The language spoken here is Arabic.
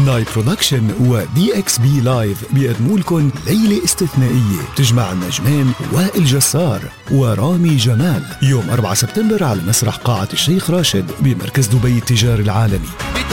ناي برودكشن ودي اكس بي لايف بيقدموا لكم ليلة استثنائية تجمع النجمين وائل جسار ورامي جمال يوم 4 سبتمبر على مسرح قاعة الشيخ راشد بمركز دبي التجاري العالمي.